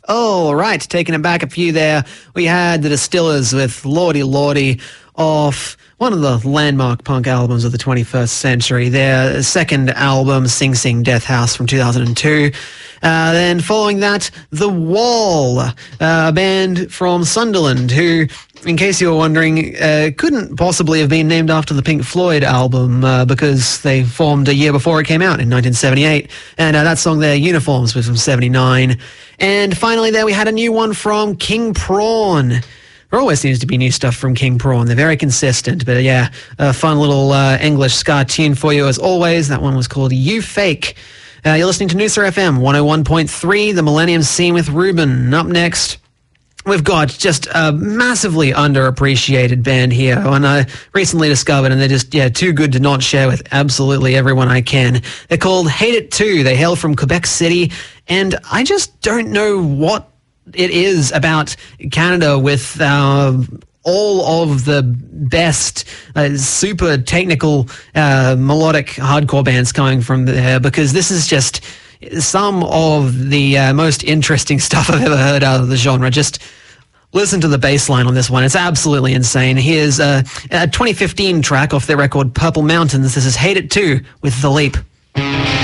All right, taking it back a few there. We had the Distillers with Lordy Lordy off one of the landmark punk albums of the 21st century. Their second album, Sing Sing Death House from 2002. Then following that, The Wall, a band from Sunderland who, in case you were wondering, couldn't possibly have been named after the Pink Floyd album because they formed a year before it came out in 1978. And that song there, Uniforms, was from 79. And finally there we had a new one from King Prawn. There always seems to be new stuff from King Prawn. They're very consistent. But yeah, a fun little English ska tune for you as always. That one was called You Fake. You're listening to Noosa FM 101.3, the Millennium Scene with Ruben. Up next, we've got just a massively underappreciated band here, one I recently discovered, and they're just, too good to not share with absolutely everyone I can. They're called Hate It Too. They hail from Quebec City, and I just don't know what it is about Canada with all of the best super technical melodic hardcore bands coming from there, because this is just some of the most interesting stuff I've ever heard out of the genre. Just listen to the bass line on this one. It's absolutely insane. Here's a 2015 track off their record Purple Mountains. This is Hate It Too with The Leap.